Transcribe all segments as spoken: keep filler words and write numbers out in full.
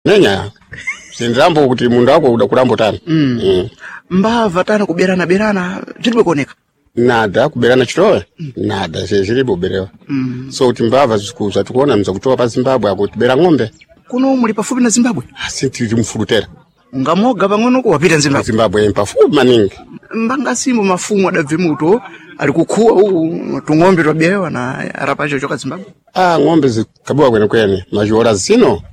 Nenya. Sindrambo kuti mundu wako udakurambo tano. Mm. Mm. Mbava tano kuberana berana zilibe kuoneka. Nada kuberana chitowe. Mm. Nada zilibe kuberewa. Mm. So kuti mbava zikuza tukuona mza kutoka pa Zimbabwe hapo tibera ng'ombe. Kuno muli pafupi na Zimbabwe? Sinti timfurutera. Ngamoga pang'ono ko wapita Zimbabwe. Zimbabwe mpafupi maningi. Mbanga simbo mafumu adabve muto alikukuwa u tung'ombe twabewa na arapacho choka Zimbabwe. Ah ng'ombe zikabiwa kwene kwene majora zino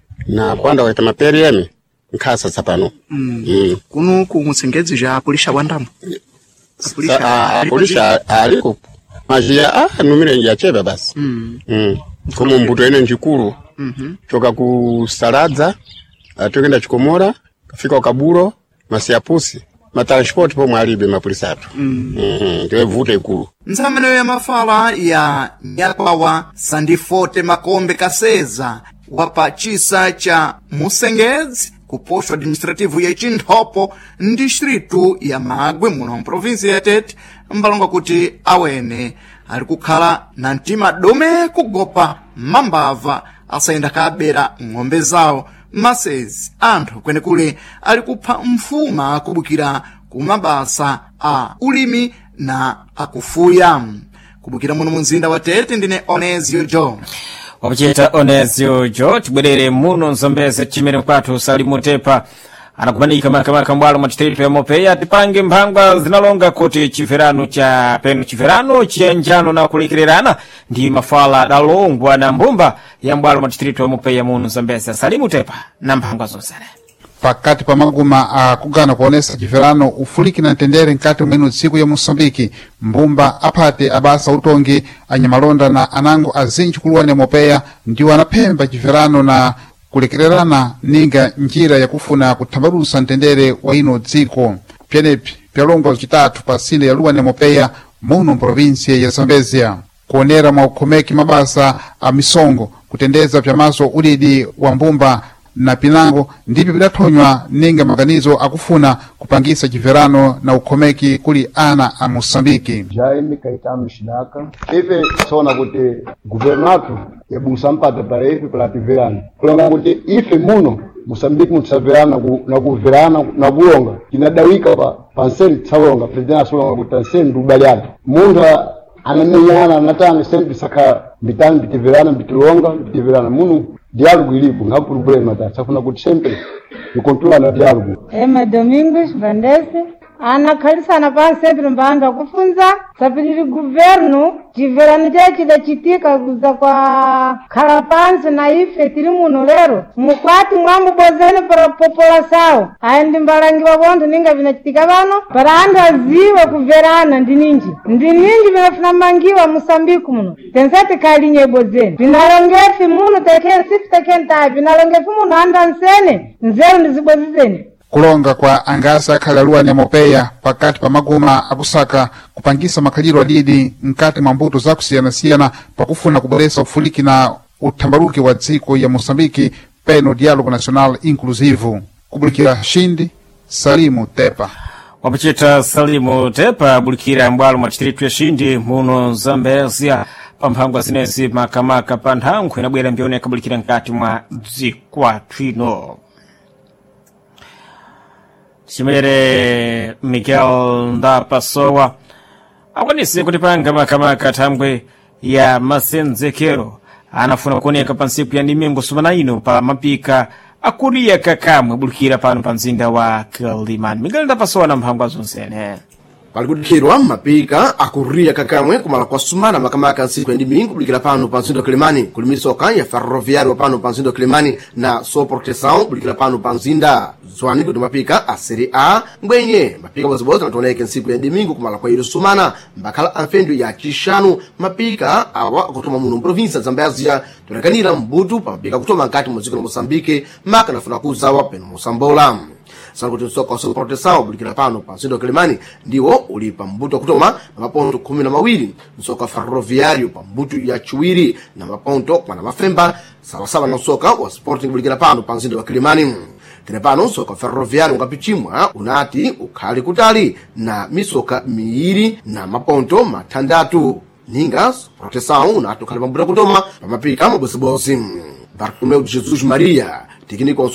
na kwanda waita maperi yemi nkasa sapano. Mm. Mm. Kuno ku musengezi ja polisha wandamu. Polisha ah polisha aliko majia ah numire ngi achebe basi. Mm. Mm. Komo mbuto ene njikuru. Mhm. Mm choka ku Saladza atokenda Chikomora kafika Kaburo Masiapusi matransport po mwalibe mapolisatu. Mhm. Mm ndio vuta ikulu. Nsameno ya mafala ya Nyapawa Sandifote Makombe Kaseza wapa chisa cha Musengezi kuposho administrativu ya Chinthopo ndistritu ya Magwe muno provinsi ya Tete mbalonga kuti awene alikukhala na ntima dome kugopa mambava asayenda kabera ng'ombe zawo masezi anthu kwene kule alikupha mfuma kubukira kumabasa a ulimi na akufuya kubukira muno mzinda wa Tete ndine Onezio Jo. Wakuchita Onezio Jo tibwerere muno Nzambeze chimene kwathu Salimu Tepa anakumanika makamaka mbwalo machitiripo ya Mopeya tipange mphangwa zinalonga kuti chiverano cha penu chiverano chiyanjano na kulikirerana ndi mafala dalongwa na mbumba ya mbwalo machitiripo ya Mopeya muno Nzambeze. Salimu Tepa na mphangwa zonsene pakati pa maguma akugana kuonesa chiverano ufuliki na ntendere nkati mwenu tsiku ya Mosambiki mbumba apate abasa utongi anyamalonda na anango azinji kuluwane Mopeya ndiwo anapemba chiverano na kulekererana ninga njira ya kufuna kutambalusa ntendere wa ino dziko pyenepi pyalongwa chitatu pa sinde ya luwane Mopeya muno provinsi ya Zambezia kuonera maukhomeki mabasa a misongo kutendeza pyamaso ulidi wa mbumba na pinango ndipi bidathonywa ninga maganizo akufuna kupangisa chiverano na ukhomeki kuli ana a Mosambiki. Jaime Caetano Shinaka ife sona kuti guvernato yabusa mpata para ife para tiverano kulonga kuti ife muno Mosambiki mutsaverana na kuverana na kulonga kinadawika pa panseri tsawonga presidente asolonga kuti panseri ndubaliana mundu anamenyana natanga sempre saka bitani bitiverana bitilonga bitiverana muno diálogo ilipo nga problema ta safuna kuti sempre ikontrola na diálogo. Ema Domingos Vandese ana khalisana pa sempre mbanda kufunza sapiri governo chiverano chachi da chitika kuza kwa khalapansi na ife tiri muno lero mukwati mwamu bozene para população aindi mbalangiwa bondo ninga vinachitika vano para andu aziwa kuverana ndininji ndininji vinafuna mangiwa Mosambiki muno tensati kalinye bozene vinalongefi muno tekeni sifu tekeni tabi vinalongefi muno anda nsene nzeru ndizibozizene kulonga kwa angasa akhala luwane Mopeya pakati pa maguma akusaka kupangisa makhaliro adidi mkati mambuto za kusiyana-siyana pakufuna kubolesa ufuliki na utambaruki wa dziko ya Mosambiki peno diálogo nacional inclusivo kubulikira Shindi Salimu Tepa. Wapuchita Salimu Tepa bulikira mbwalo machitiritu ya Shindi muno Zambezia pamphangwa zinezi makamaka panthankhu inabwera mbione kabulikira nkati mwa dzikwathu ino. Chimere Miguel Ndapasowa akwanise kutipanga makamaka thangwe ya masenzekero anafuna kuoneka pansiku ya Ndimingo sumana ino pa mapika akuria kakamwe bulikira pano pa mzinda wa Kilimani. Miguel Ndapasowa na mphangwa zonsene palikudikirwa mapika akuria kakamwe kumala kwa sumana makamaka nsiku ya Ndimingo bulikira pano pa mzinda wa Kilimani kulimisoka ya ferroviário pano pa mzinda wa Kilimani na soportesao bulikira pano pa mzinda zwani kuti mapika a Serie A mbwenye mapika waziboza natoneke nsiku ya Ndimingo kumala kwa ilo sumana mbakhala amfendo ya chishanu mapika awa akutoma muno provinsi ya Zambezia tunakanira mbutu pa mapika kutoma nkati muziko na Mosambike maka nafuna kuzawa peno Mosambola sanguti nsoka wa soportesao bulikira pano pa mzinda wa Kilimani ndiwo ulipa mbutu kutoma na maponto kumi na mawili nsoka ferroviário pa mbutu ya chiwiri na maponto kwa na mafemba sawasawa na nsoka wa sporting bulikira pano pa mzinda wa Kilimani. Tenepano soka ferroviário ngapichimwa unati ukhali kutali na misoka miiri na maponto matandatu ninga protesao unati ukhali pambuta kutoma pamapika mabosibosi. Bartolomeu de Jesus Maria, técnico